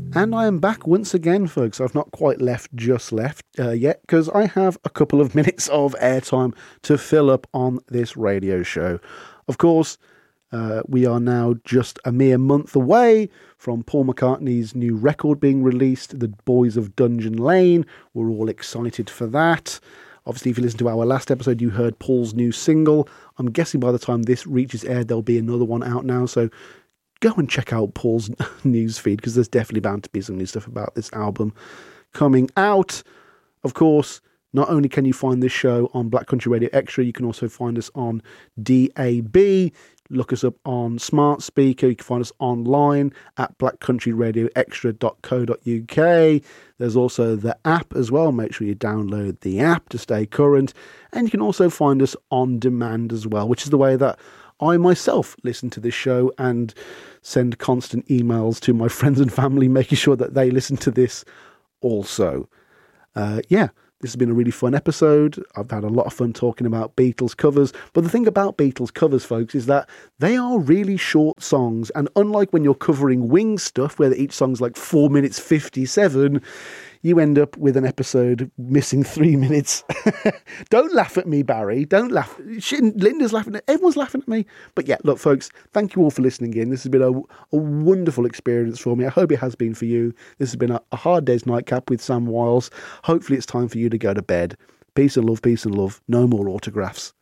And I am back once again, folks. I've not quite left yet, because I have a couple of minutes of airtime to fill up on this radio show. Of course, we are now just a mere month away from Paul McCartney's new record being released, The Boys of Dungeon Lane. We're all excited for that. Obviously, if you listen to our last episode, you heard Paul's new single. I'm guessing by the time this reaches air, there'll be another one out now, so go and check out Paul's news feed, because there's definitely bound to be some new stuff about this album coming out. Of course, not only can you find this show on Black Country Radio Extra, you can also find us on DAB. Look us up on Smart Speaker. You can find us online at blackcountryradioextra.co.uk. There's also the app as well. Make sure you download the app to stay current. And you can also find us on demand as well, which is the way that I myself listen to this show and send constant emails to my friends and family, making sure that they listen to this also. This has been a really fun episode. I've had a lot of fun talking about Beatles covers. But the thing about Beatles covers, folks, is that they are really short songs. And unlike when you're covering Wings stuff, where each song's like 4 minutes 57, you end up with an episode missing 3 minutes. Don't laugh at me, Barry. Don't laugh. Linda's laughing. Everyone's laughing at me. But yeah, look, folks, thank you all for listening in. This has been a wonderful experience for me. I hope it has been for you. This has been a hard day's nightcap with Sam Wiles. Hopefully it's time for you to go to bed. Peace and love, peace and love. No more autographs.